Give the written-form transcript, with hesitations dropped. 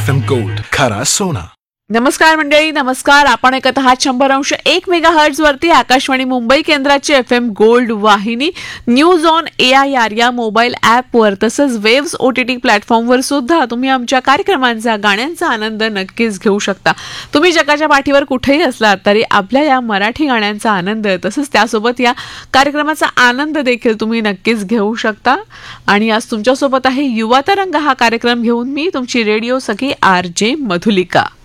FM Gold, खरा सोना. नमस्कार मंडळी, नमस्कार. आपण ऐकत आहात 100.1 मेगाहर्ट्झ वरती आकाशवाणी मुंबई केंद्राची FM गोल्ड वाहिनी. न्यूज ऑन AIR या मोबाईल ॲपवर तसंच वेव्स OTT प्लॅटफॉर्मवर सुद्धा तुम्ही आमच्या कार्यक्रमांचा, गाण्यांचा आनंद नक्कीच घेऊ शकता. तुम्ही जगाच्या पाठीवर कुठेही असलात तरी आपल्या या मराठी गाण्यांचा आनंद तसंच त्यासोबत या कार्यक्रमाचा आनंद देखील तुम्ही नक्कीच घेऊ शकता. आणि आज तुमच्यासोबत आहे युवा तरंग हा कार्यक्रम घेऊन मी तुमची रेडिओ सखी RJ मधुलिका.